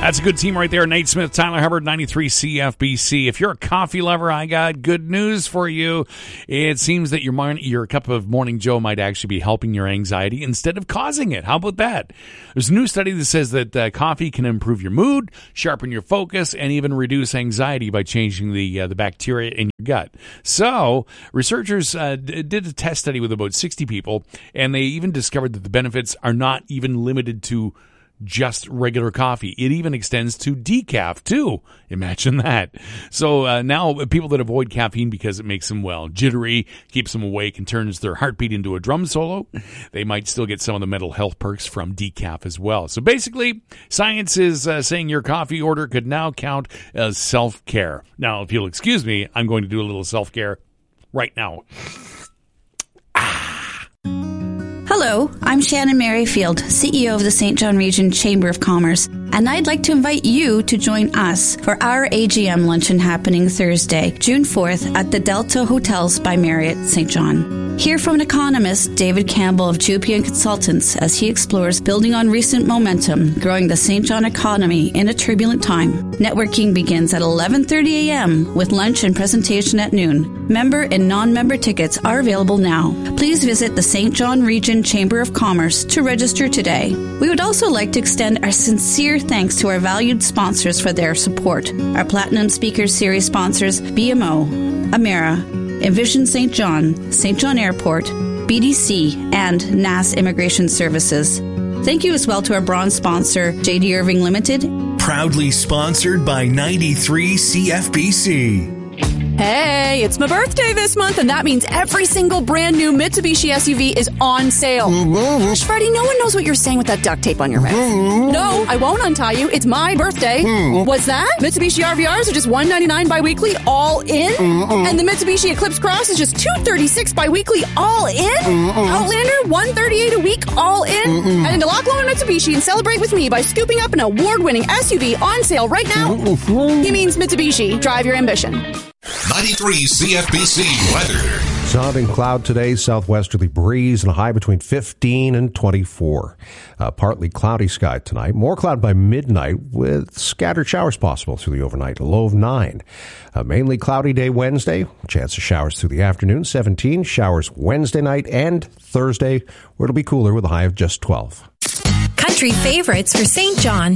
That's a good team right there. Nate Smith, Tyler Hubbard, 93 CFBC. If you're a coffee lover, I got good news for you. It seems that your cup of Morning Joe might actually be helping your anxiety instead of causing it. How about that? There's a new study that says that coffee can improve your mood, sharpen your focus, and even reduce anxiety by changing the bacteria in your gut. So, researchers did a test study with about 60 people, and they even discovered that the benefits are not even limited to just regular coffee. It even extends to decaf, too. Imagine that. So now people that avoid caffeine because it makes them, jittery, keeps them awake, and turns their heartbeat into a drum solo, they might still get some of the mental health perks from decaf as well. So basically, science is saying your coffee order could now count as self-care. Now, if you'll excuse me, I'm going to do a little self-care right now. Hello, I'm Shannon Merrifield, CEO of the St. John Region Chamber of Commerce, and I'd like to invite you to join us for our AGM luncheon happening Thursday, June 4th at the Delta Hotels by Marriott St. John. Hear from an economist, David Campbell of Jupian Consultants, as he explores building on recent momentum, growing the St. John economy in a turbulent time. Networking begins at 11:30 a.m. with lunch and presentation at noon. Member and non-member tickets are available now. Please visit the St. John Region Chamber of Commerce to register today. We would also like to extend our sincere thanks to our valued sponsors for their support. Our Platinum Speakers Series sponsors, BMO, Amera, Envision St. John Airport, BDC, and NAS Immigration Services. Thank you as well to our bronze sponsor, JD Irving Limited. Proudly sponsored by 93 CFBC. Hey, it's my birthday this month, and that means every single brand new Mitsubishi SUV is on sale. Freddie, no one knows what you're saying with that duct tape on your mouth. No, I won't untie you. It's my birthday. What's that? Mitsubishi RVRs are just $199 bi-weekly, all in? And the Mitsubishi Eclipse Cross is just $236 bi-weekly, all in? Outlander, $138 a week, all in? And into Lock Loan Mitsubishi and celebrate with me by scooping up an award-winning SUV on sale right now. He means Mitsubishi. Drive your ambition. 93 CFBC weather. Sun and cloud today, southwesterly breeze and a high between 15 and 24. Partly cloudy sky tonight. More cloud by midnight with scattered showers possible through the overnight, a low of 9. Mainly cloudy day Wednesday. Chance of showers through the afternoon, 17. Showers Wednesday night and Thursday, where it'll be cooler with a high of just 12. Country favorites for St. John.